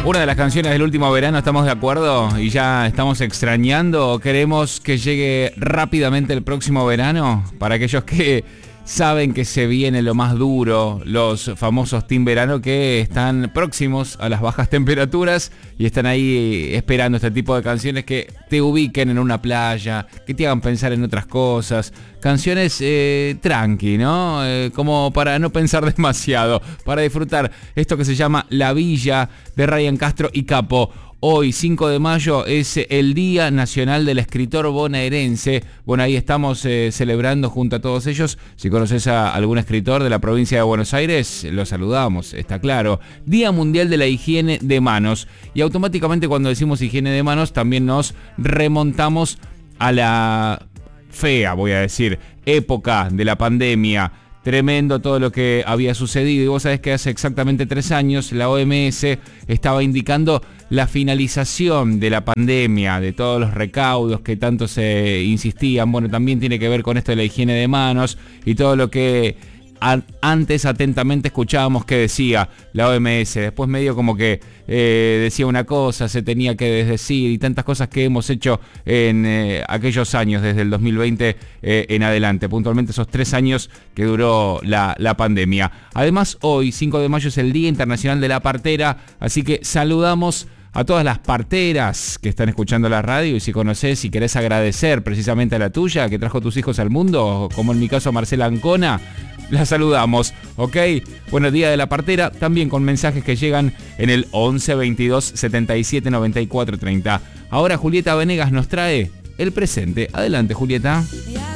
Una de las canciones del último verano, ¿estamos de acuerdo? Y ya estamos extrañando, queremos que llegue rápidamente el próximo verano. Para aquellos que saben que se viene lo más duro, los famosos team verano que están próximos a las bajas temperaturas y están ahí esperando este tipo de canciones que te ubiquen en una playa, que te hagan pensar en otras cosas. Canciones tranqui, ¿no? Como para no pensar demasiado, para disfrutar esto que se llama La Villa de Ryan Castro y Capo. Hoy, 5 de mayo, es el Día Nacional del Escritor Bonaerense. Bueno, ahí estamos celebrando junto a todos ellos. Si conoces a algún escritor de la provincia de Buenos Aires, lo saludamos, está claro. Día Mundial de la Higiene de Manos. Y automáticamente cuando decimos higiene de manos, también nos remontamos a la fea, voy a decir, época de la pandemia. Tremendo todo lo que había sucedido y vos sabés que hace exactamente 3 años la OMS estaba indicando la finalización de la pandemia, de todos los recaudos que tanto se insistían. Bueno, también tiene que ver con esto de la higiene de manos y todo lo que antes atentamente escuchábamos que decía la OMS. Después medio como que decía una cosa, se tenía que desdecir y tantas cosas que hemos hecho en aquellos años, desde el 2020 en adelante, puntualmente esos 3 años que duró la pandemia. Además, hoy, 5 de mayo, es el Día Internacional de la Partera, así que saludamos a todas las parteras que están escuchando la radio y si conocés y querés agradecer precisamente a la tuya que trajo tus hijos al mundo, como en mi caso Marcela Ancona, la saludamos, ¿ok? Bueno, Día de la Partera, también con mensajes que llegan en el 11 22 77 94 30. Ahora Julieta Venegas nos trae el presente. Adelante, Julieta.